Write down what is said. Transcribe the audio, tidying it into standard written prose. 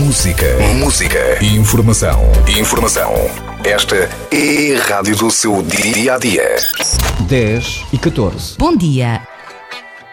Música. Informação. Esta é a rádio do seu dia-a-dia. 10 e 14. Bom dia.